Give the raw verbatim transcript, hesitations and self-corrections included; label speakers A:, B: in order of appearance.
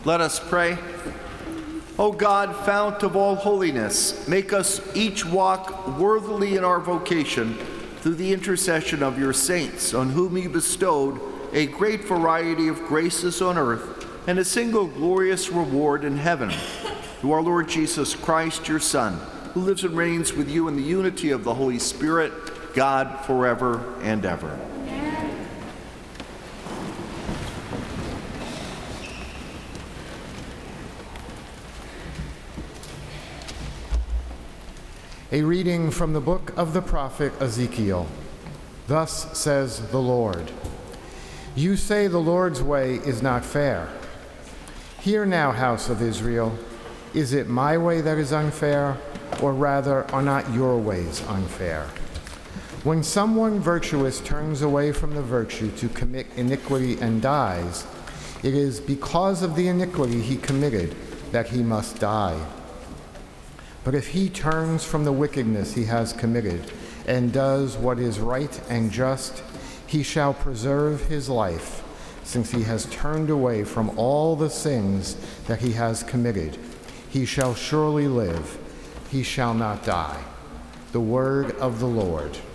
A: Let us pray. O God, fount of all holiness, make us each walk worthily in our vocation through the intercession of your saints, on whom you bestowed a great variety of graces on earth and a single glorious reward in heaven. Through our Lord Jesus Christ, your Son, who lives and reigns with you in the unity of the Holy Spirit, God, forever and ever.
B: A reading from the book of the prophet Ezekiel. Thus says the Lord, "You say the Lord's way is not fair. Hear now, house of Israel, is it my way that is unfair, or rather are not your ways unfair? When someone virtuous turns away from the virtue to commit iniquity and dies, it is because of the iniquity he committed that he must die. But if he turns from the wickedness he has committed and does what is right and just, he shall preserve his life, since he has turned away from all the sins that he has committed. He shall surely live, he shall not die." The word of the Lord.